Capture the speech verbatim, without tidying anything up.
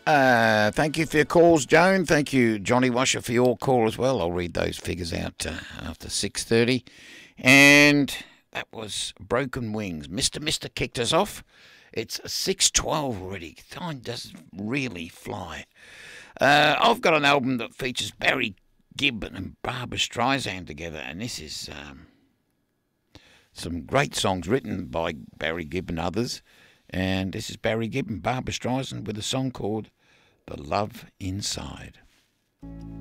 Uh, thank you for your calls, Joan. Thank you, Johnny Washer, for your call as well. I'll read those figures out uh, after six thirty. And that was Broken Wings. Mister Mister kicked us off. It's six twelve already. Time doesn't really fly. Uh, I've got an album that features Barry Gibb and Barbra Streisand together, and this is um, some great songs written by Barry Gibb and others. And this is Barry Gibb and Barbra Streisand with a song called The Love Inside.